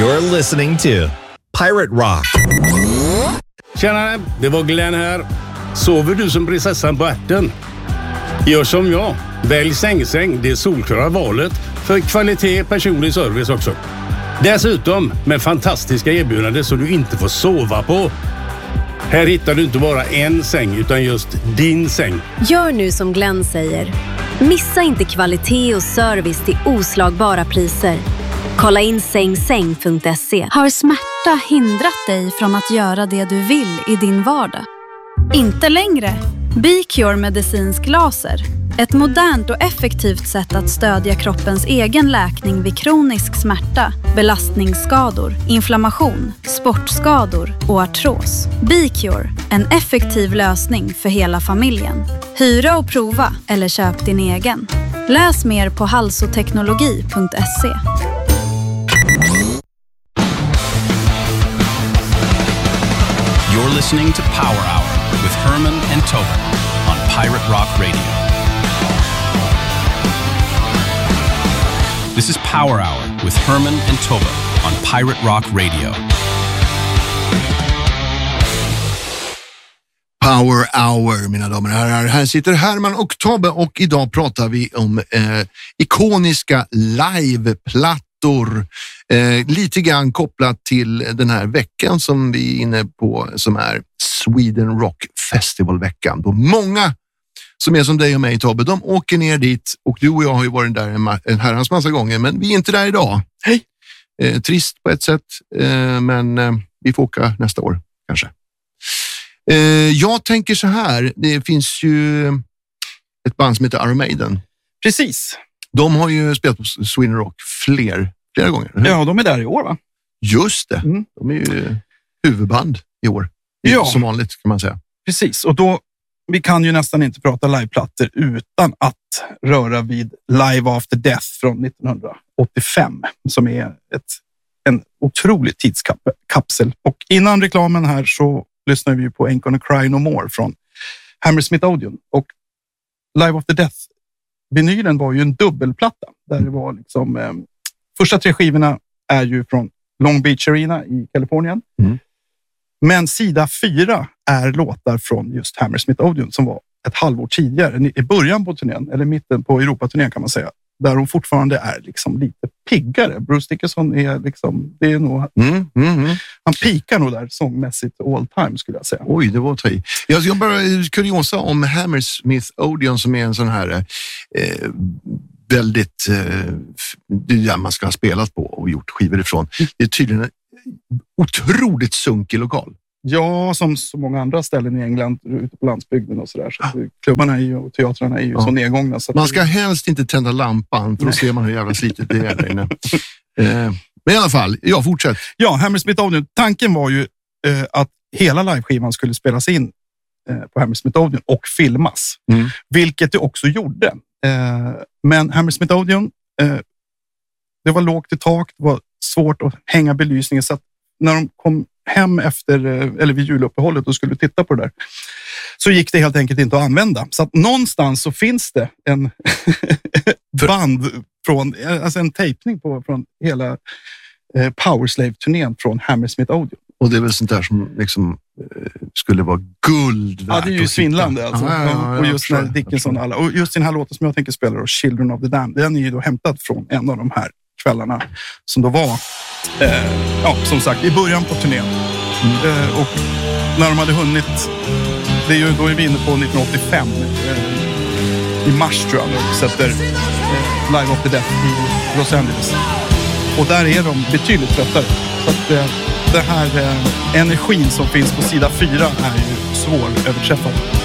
You're listening to Pirate Rock. Tjena, det var Glenn här. Sover du som prinsessan på ärten? Gör som jag. Välj säng. Det är solklara valet för kvalitet, personlig service också. Dessutom med fantastiska erbjudanden så du inte får sova på. Här hittar du inte bara en säng utan just din säng. Gör nu som Glenn säger. Missa inte kvalitet och service till oslagbara priser. Kolla in sängsäng.se. Har smärta hindrat dig från att göra det du vill i din vardag? Inte längre. BeCure medicinsk laser. Ett modernt och effektivt sätt att stödja kroppens egen läkning vid kronisk smärta, belastningsskador, inflammation, sportskador och artros. BeCure, en effektiv lösning för hela familjen. Hyra och prova eller köp din egen. Läs mer på halsoteknologi.se. You're listening to Power Hour with Herman and Tobin on Pirate Rock Radio. This is Power Hour with Herman and Tobin on Pirate Rock Radio. Power Hour, mina damer och herrar. Här sitter Herman och Tobbe och idag pratar vi om ikoniska liveplattor. Lite grann kopplat till den här veckan som vi är inne på, som är Sweden Rock Festival-veckan. Då många som är som dig och mig, Tobbe, de åker ner dit, och du och jag har ju varit där en herrans massa gånger, men vi är inte där idag. Hej! Trist på ett sätt, men vi får åka nästa år kanske. Jag tänker så här, det finns ju ett band som heter Iron Maiden. Precis. De har ju spelat på Sweden Rock flera gånger. Ja, de är där i år, va? Just det. De är ju huvudband i år. Ja. Som vanligt kan man säga. Precis, och då vi kan ju nästan inte prata liveplattor utan att röra vid Live After Death från 1985 som är en otrolig tidskapsel. Och innan reklamen här så lyssnar vi på Ain't Gonna Cry No More från Hammersmith Odeon. Och Live After Death-vinylen var ju en dubbelplatta där det var liksom första 3 skivorna är ju från Long Beach Arena i Kalifornien. Men sida 4 är låtar från just Hammersmith Odeon som var ett halvår tidigare, i början på turnén, eller mitten på Europaturnén kan man säga, där de fortfarande är liksom lite piggare. Bruce Dickinson är liksom, det är nog, han pikar nog där sångmässigt all time skulle jag säga. Oj, det var taj. Jag bara kuriosa om Hammersmith Odeon som är en sån här väldigt det man ska ha spelat på och gjort skivor ifrån. Det är tydligen en otroligt sunkig lokal. Ja, som så många andra ställen i England ute på landsbygden och sådär. Så klubbarna och teatrarna är ju så nedgångna. Så man ska helst inte tända lampan för då ser man hur jävla slitet det är där inne. Men i alla fall, fortsätt. Ja, Hammersmith Odeon. Tanken var ju att hela liveskivan skulle spelas in på Hammersmith Odeon och filmas. Vilket det också gjorde. Men Hammersmith Odeon, det var lågt i tak, det var svårt att hänga belysningen, så att när de kom hem eller vid juluppehållet och skulle titta på det där så gick det helt enkelt inte att använda. Så att någonstans så finns det en band från, alltså en tejpning från hela Powerslave-turnén från Hammersmith Odeon. Och det är väl sånt där som liksom skulle vara guld värt. Ja, det är ju svindlande alltså. Och just när Dickinson alla, och just den här låten som jag tänker spela då, Children of the Damned, den är ju då hämtad från en av de här kvällarna som då var som sagt i början på turnén. Och när de hade hunnit, det är ju då är vi inne på 1985 i mars tror jag, och sätter Live After Death i Los Angeles, och där är de betydligt tröttare, så att det här energin som finns på sida 4 är ju svår överträffad.